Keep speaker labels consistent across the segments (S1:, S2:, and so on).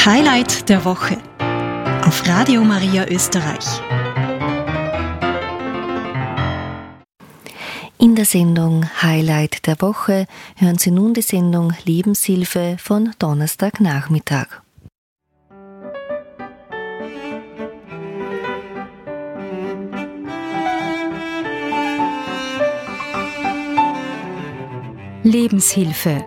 S1: Highlight der Woche auf Radio Maria Österreich.
S2: In der Sendung Highlight der Woche hören Sie nun die Sendung Lebenshilfe von Donnerstagnachmittag.
S1: Lebenshilfe.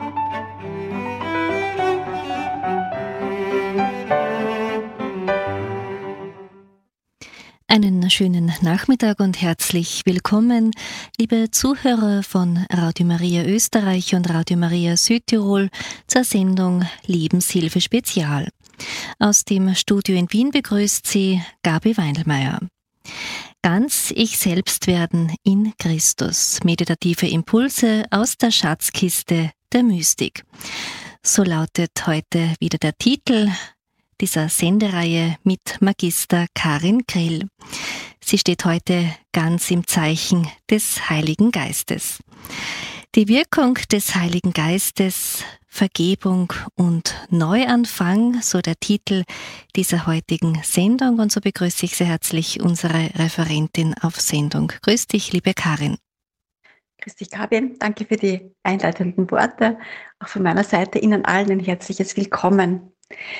S2: Einen schönen Nachmittag und herzlich willkommen, liebe Zuhörer von Radio Maria Österreich und Radio Maria Südtirol zur Sendung Lebenshilfe Spezial. Aus dem Studio in Wien begrüßt Sie Gabi Weindelmeier. Ganz ich selbst werden in Christus. Meditative Impulse aus der Schatzkiste der Mystik. So lautet heute wieder der Titel dieser Sendereihe mit Magister Karin Grill. Sie steht heute ganz im Zeichen des Heiligen Geistes. Die Wirkung des Heiligen Geistes, Vergebung und Neuanfang, so der Titel dieser heutigen Sendung. Und so begrüße ich sehr herzlich unsere Referentin auf Sendung. Grüß dich, liebe Karin.
S3: Grüß dich, Gabi. Danke für die einleitenden Worte. Auch von meiner Seite Ihnen allen ein herzliches Willkommen.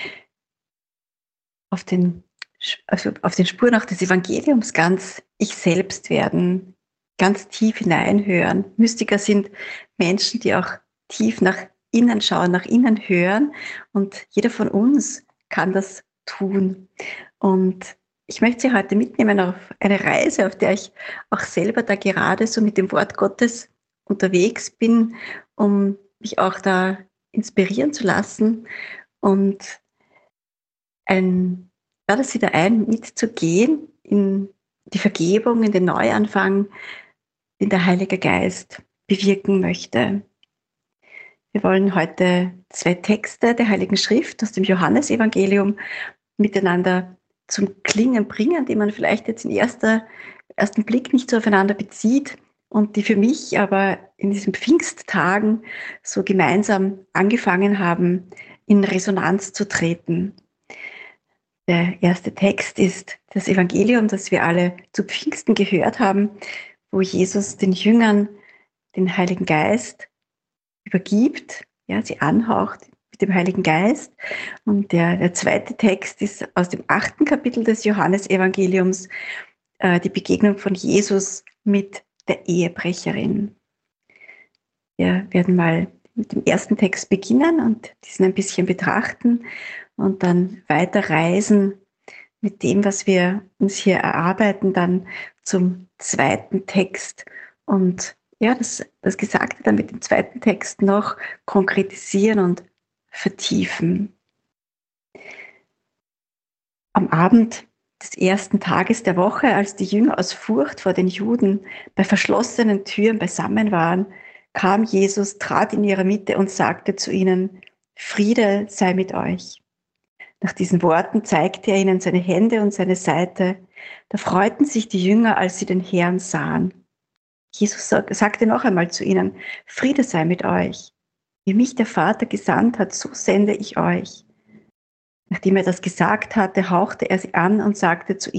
S3: Auf den Spuren auch des Evangeliums ganz ich selbst werden, ganz tief hineinhören. Mystiker sind Menschen, die auch tief nach innen schauen, nach innen hören, und jeder von uns kann das tun. Und ich möchte Sie heute mitnehmen auf eine Reise, auf der ich auch selber da gerade so mit dem Wort Gottes unterwegs bin, um mich auch da inspirieren zu lassen und lade Sie da ein, mitzugehen in die Vergebung, in den Neuanfang, den der Heilige Geist bewirken möchte. Wir wollen heute 2 Texte der Heiligen Schrift aus dem Johannesevangelium miteinander zum Klingen bringen, die man vielleicht jetzt im ersten Blick nicht so aufeinander bezieht und die für mich aber in diesen Pfingsttagen so gemeinsam angefangen haben, in Resonanz zu treten. Der erste Text ist das Evangelium, das wir alle zu Pfingsten gehört haben, wo Jesus den Jüngern den Heiligen Geist übergibt, ja, sie anhaucht mit dem Heiligen Geist. Und der zweite Text ist aus dem 8. Kapitel des Johannesevangeliums, die Begegnung von Jesus mit der Ehebrecherin. Wir werden mal mit dem ersten Text beginnen und diesen ein bisschen betrachten und dann weiterreisen mit dem, was wir uns hier erarbeiten, dann zum zweiten Text und ja, das Gesagte dann mit dem zweiten Text noch konkretisieren und vertiefen. Am Abend des ersten Tages der Woche, als die Jünger aus Furcht vor den Juden bei verschlossenen Türen beisammen waren, kam Jesus, trat in ihre Mitte und sagte zu ihnen: Friede sei mit euch. Nach diesen Worten zeigte er ihnen seine Hände und seine Seite. Da freuten sich die Jünger, als sie den Herrn sahen. Jesus sagte noch einmal zu ihnen: Friede sei mit euch. Wie mich der Vater gesandt hat, so sende ich euch. Nachdem er das gesagt hatte, hauchte er sie an und sagte zu